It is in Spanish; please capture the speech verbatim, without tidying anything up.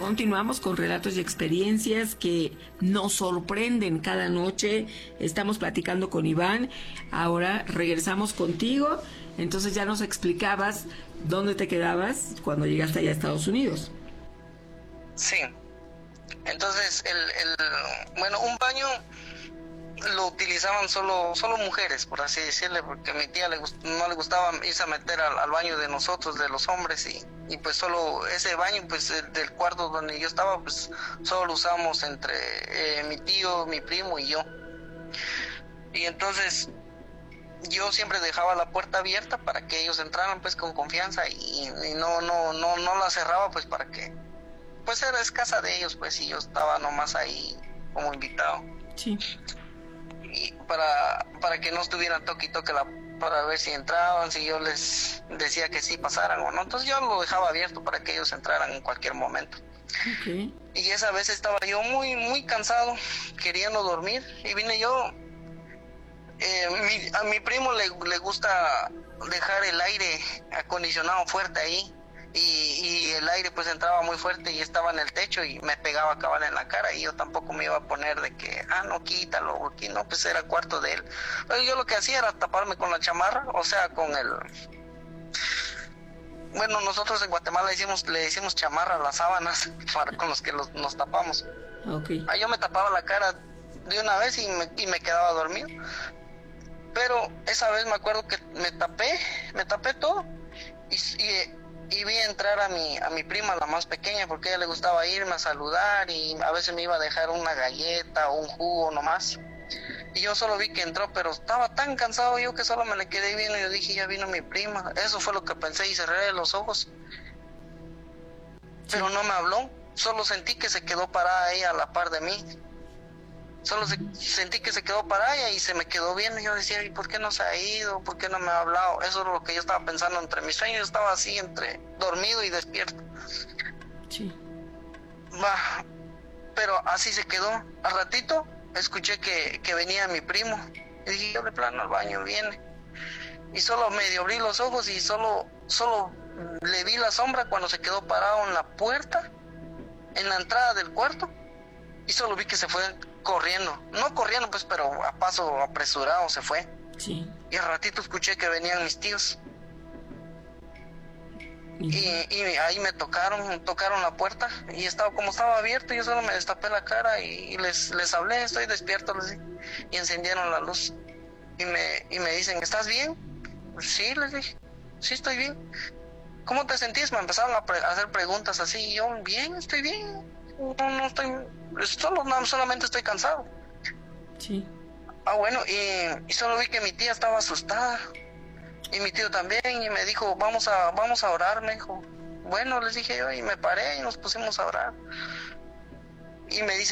Continuamos con relatos y experiencias que nos sorprenden cada noche. Estamos platicando con Iván. Ahora regresamos contigo. Entonces ya nos explicabas dónde te quedabas cuando llegaste allá a Estados Unidos. Sí. Entonces, el, el bueno, un baño lo utilizaban solo solo mujeres, por así decirle, porque a mi tía le gust, no le gustaba irse a meter al, al baño de nosotros, de los hombres, y, y pues solo ese baño, pues el, del cuarto donde yo estaba, pues solo lo usamos entre eh, mi tío, mi primo y yo. Y entonces yo siempre dejaba la puerta abierta para que ellos entraran pues con confianza, y, y no no no no la cerraba, pues para que pues era es casa de ellos, pues, y yo estaba nomás ahí como invitado. Sí. Y para para que no estuvieran toque y toque la, para ver si entraban, si yo les decía que sí pasaran o no. Entonces yo lo dejaba abierto para que ellos entraran en cualquier momento. Okay. Y esa vez estaba yo muy muy cansado, queriendo dormir, y vine yo. Eh, mi, a mi primo le, le gusta dejar el aire acondicionado fuerte ahí. Y, y el aire pues entraba muy fuerte y estaba en el techo y me pegaba cabal en la cara, y yo tampoco me iba a poner de que, ah, no, quítalo, aquí no, pues era el cuarto de él. Pero yo lo que hacía era taparme con la chamarra, o sea, con el... Bueno, nosotros en Guatemala le decimos, le decimos chamarra a las sábanas para, con los que los, nos tapamos. Okay. Ahí yo me tapaba la cara de una vez y me, y me quedaba dormido. Pero esa vez me acuerdo que me tapé, me tapé todo, y... y y vi entrar a mi a mi prima, la más pequeña, porque a ella le gustaba irme a saludar, y a veces me iba a dejar una galleta o un jugo nomás. Y yo solo vi que entró, pero estaba tan cansado yo que solo me le quedé viendo, y yo dije, ya vino mi prima. Eso fue lo que pensé, y cerré los ojos. Pero no me habló, solo sentí que se quedó parada ella a la par de mí. Solo se, sentí que se quedó parada y se me quedó viendo, y yo decía, ¿y por qué no se ha ido? ¿Por qué no me ha hablado? Eso es lo que yo estaba pensando entre mis sueños. Yo estaba así entre dormido y despierto. Sí. Bah, pero así se quedó. Al ratito escuché que, que venía mi primo, y dije, yo de plano al baño viene. Y solo medio abrí los ojos y solo, solo le vi la sombra cuando se quedó parado en la puerta, en la entrada del cuarto, y solo vi que se fue corriendo, no corriendo pues, pero a paso apresurado se fue. Sí. Y al ratito escuché que venían mis tíos. Y, y ahí me tocaron, tocaron la puerta, y estaba, como estaba abierto, yo solo me destapé la cara y, y les, les hablé, estoy despierto, les dije, y encendieron la luz. Y me, y me dicen, ¿estás bien? Sí, les dije, sí estoy bien. ¿Cómo te sentís? Me empezaron a, pre- a hacer preguntas así, y yo, bien, estoy bien, no, no estoy, solo, no, solamente estoy cansado. Sí. Ah, bueno, y, y solo vi que mi tía estaba asustada, y mi tío también, y me dijo, vamos a, vamos a orar, me dijo. Bueno, les dije yo, y me paré y nos pusimos a orar. Y me dice,